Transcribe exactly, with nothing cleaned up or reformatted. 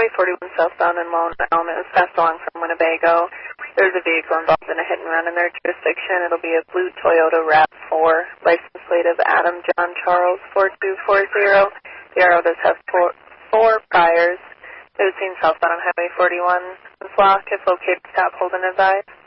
Highway forty-one southbound in Lone Elm. It was passed along from Winnebago. There's a vehicle involved in a hit and run in their jurisdiction. It'll be a blue Toyota RAV four, license plate of Adam John Charles four two four zero. The arrow does have four, four priors. It was seen southbound on Highway forty-one. Block, if located, stop, hold, and advise.